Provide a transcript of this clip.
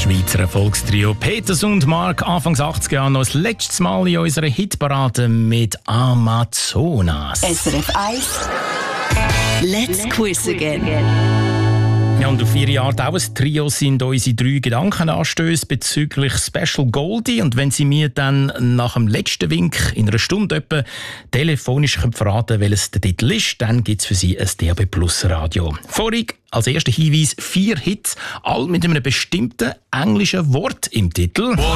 Schweizer Erfolgstrio Peters und Mark Anfangs 80er Jahre noch das letzte Mal in unserer Hitparade mit Amazonas. SRF 1 Let's Quiz Again. Ja, und auf 4 Jahre auch ein Trio sind unsere 3 Gedankenanstöße bezüglich Special Goldie. Und wenn Sie mir dann nach dem letzten Wink in einer Stunde etwa telefonisch verraten können, welches der Titel ist, dann gibt es für Sie ein DAB Plus Radio. Vorig als erster Hinweis 4 Hits, all mit einem bestimmten englischen Wort im Titel.